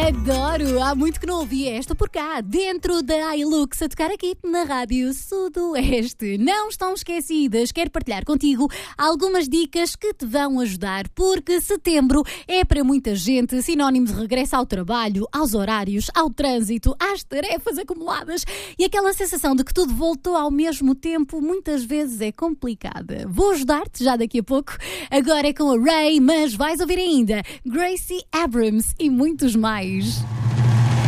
Adoro! Há muito que não ouvia esta por cá, dentro da iLux, a tocar aqui na Rádio Sudoeste. Não estão esquecidas, quero partilhar contigo algumas dicas que te vão ajudar, porque setembro é para muita gente sinónimo de regresso ao trabalho, aos horários, ao trânsito, às tarefas acumuladas e aquela sensação de que tudo voltou ao mesmo tempo muitas vezes é complicada. Vou ajudar-te já daqui a pouco. Agora é com a Ray, mas vais ouvir ainda Gracie Abrams e muitos mais.